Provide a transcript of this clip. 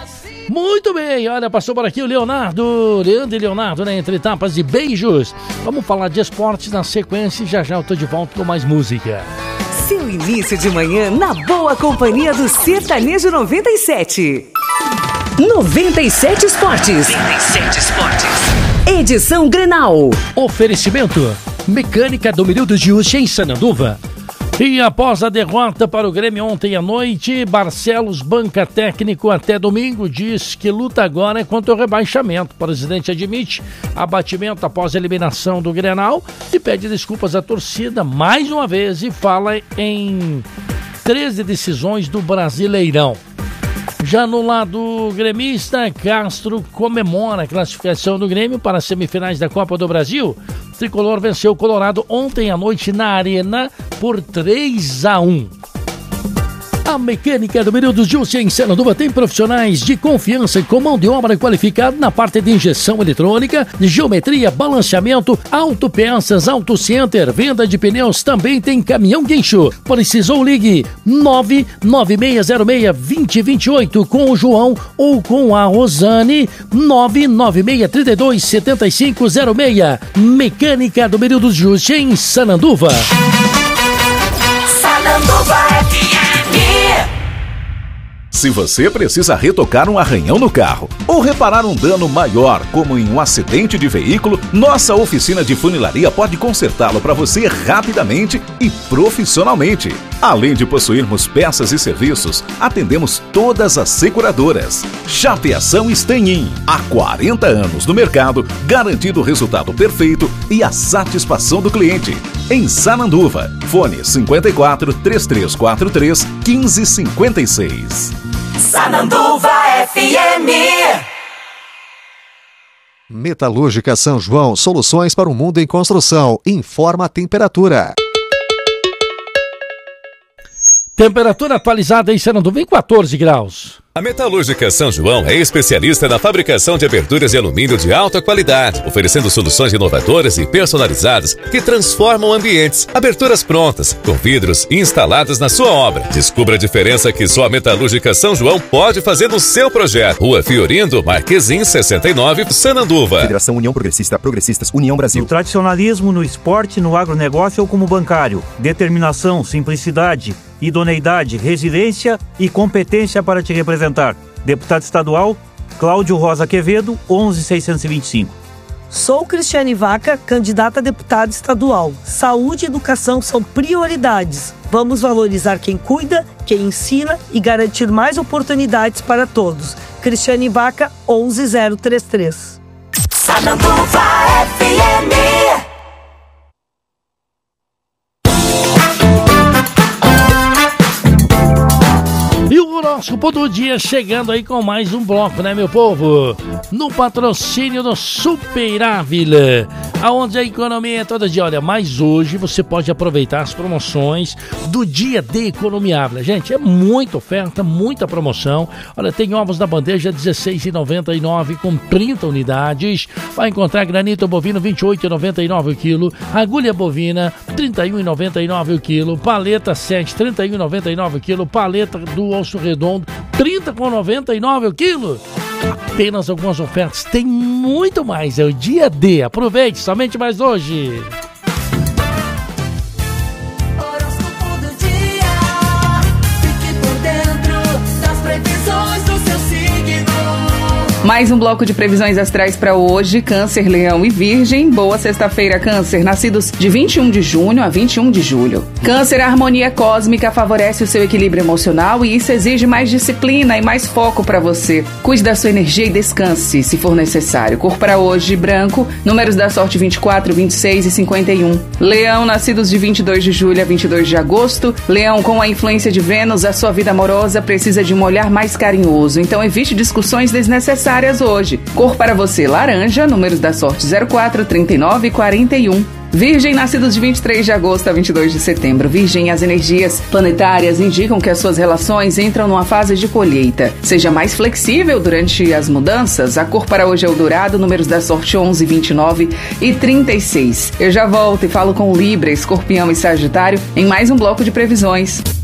Muito bem, olha, passou por aqui o Leandro e Leonardo, né, entre tapas e beijos. Vamos falar de esportes na sequência e já eu tô de volta com mais música. Seu início de manhã na boa companhia do Sertanejo 97. 97 Esportes. 97 Esportes. Edição Grenal. Oferecimento: Mecânica do Milildo de Uxa em Sananduva. E após a derrota para o Grêmio ontem à noite, Barcelos, banca técnico até domingo, diz que luta agora contra o rebaixamento. O presidente admite abatimento após a eliminação do Grenal e pede desculpas à torcida mais uma vez e fala em 13 decisões do Brasileirão. Já no lado gremista, Castro comemora a classificação do Grêmio para as semifinais da Copa do Brasil. O tricolor venceu o Colorado ontem à noite na Arena por 3-1. A Mecânica do Milildo Jussi em Sananduva tem profissionais de confiança com mão de obra qualificada na parte de injeção eletrônica, geometria, balanceamento, autopeças, autocenter, venda de pneus, também tem caminhão guincho. Precisou, ligue 99606-2028 com o João ou com a Rosane, 99632-7506. Mecânica do Milildo Jussi em Sananduva. Sananduva FM. Se você precisa retocar um arranhão no carro ou reparar um dano maior, como em um acidente de veículo, nossa oficina de funilaria pode consertá-lo para você rapidamente e profissionalmente. Além de possuirmos peças e serviços, atendemos todas as seguradoras. Chapeação Stanhin, há 40 anos no mercado, garantindo o resultado perfeito e a satisfação do cliente. Em Sananduva, fone 54 3343 1556. Sananduva FM. Metalúrgica São João, soluções para o mundo em construção. Informa a temperatura. Temperatura atualizada em Sananduva em 14 graus. A Metalúrgica São João é especialista na fabricação de aberturas de alumínio de alta qualidade, oferecendo soluções inovadoras e personalizadas que transformam ambientes. Aberturas prontas, com vidros instalados na sua obra. Descubra a diferença que só a Metalúrgica São João pode fazer no seu projeto. Rua Fiorindo, Marquezim 69, Sananduva. Federação União Progressista, Progressistas, União Brasil. O tradicionalismo no esporte, no agronegócio ou como bancário. Determinação, simplicidade, idoneidade, resiliência e competência para te representar. Deputado estadual, Cláudio Rosa Quevedo, 11625. Sou Cristiane Vaca, candidata a deputada estadual. Saúde e educação são prioridades. Vamos valorizar quem cuida, quem ensina e garantir mais oportunidades para todos. Cristiane Vaca, 11033. Sananduva FM. E o horóscopo do dia chegando aí com mais um bloco, né, meu povo? No patrocínio do Superávila, aonde a economia é toda de olha. Mas hoje você pode aproveitar as promoções do dia de Economia Ávila. Gente, é muita oferta, muita promoção. Olha, tem ovos na bandeja R$16,99 com 30 unidades. Vai encontrar granito bovino R$28,99 o quilo. Agulha bovina R$31,99 o quilo. Paleta 7, R$31,99 o quilo. Paleta do osso redondo, R$30,99 o quilo. Apenas algumas ofertas, tem muito mais, é o dia D. Aproveite, somente mais hoje. Horóscopo do dia. Fique por dentro das previsões do seu signo. Mais um bloco de previsões astrais para hoje. Câncer, Leão e Virgem. Boa sexta-feira, Câncer. Nascidos de 21 de junho a 21 de julho. Câncer, a harmonia cósmica favorece o seu equilíbrio emocional e isso exige mais disciplina e mais foco para você. Cuide da sua energia e descanse, se for necessário. Cor para hoje, branco. Números da sorte 24, 26 e 51. Leão, nascidos de 22 de julho a 22 de agosto. Leão, com a influência de Vênus, a sua vida amorosa precisa de um olhar mais carinhoso. Então evite discussões desnecessárias hoje. Cor para você, laranja. Números da sorte 04, 39 e 41. Virgem, nascidos de 23 de agosto a 22 de setembro. Virgem, as energias planetárias indicam que as suas relações entram numa fase de colheita. Seja mais flexível durante as mudanças. A cor para hoje é o dourado, números da sorte 11, 29 e 36. Eu já volto e falo com Libra, Escorpião e Sagitário em mais um bloco de previsões.